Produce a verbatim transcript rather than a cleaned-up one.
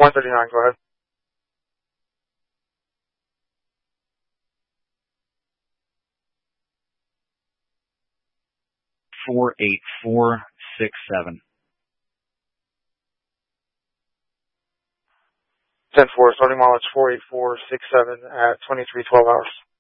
one thirty-nine, go ahead. four eight four six seven. ten four, starting mileage four eight four six seven at twenty-three twelve hours.